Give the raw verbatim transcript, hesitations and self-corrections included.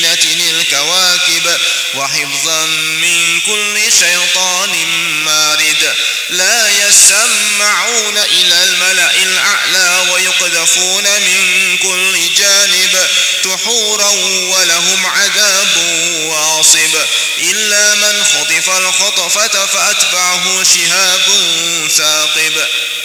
سفينة الكواكب وحفظا من كل شيطان مارد لا يسمعون إلى الملأ الأعلى ويقذفون من كل جانب دحورا ولهم عذاب واصب إلا من خطف الخطفة فأتبعه شهاب ثاقب